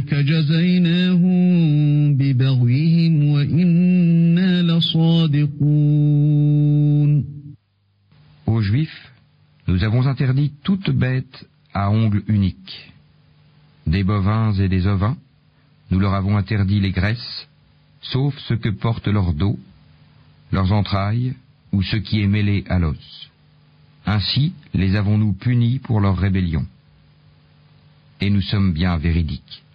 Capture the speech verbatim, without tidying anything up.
كذلك جزيناهم ببغيهم وإنا لصادقون. Aux Juifs, nous avons interdit toute bête à ongles uniques. Des bovins et des ovins, nous leur avons interdit les graisses, sauf ce que porte leur dos, leurs entrailles ou ce qui est mêlé à l'os. Ainsi les avons-nous punis pour leur rébellion. Et nous sommes bien véridiques.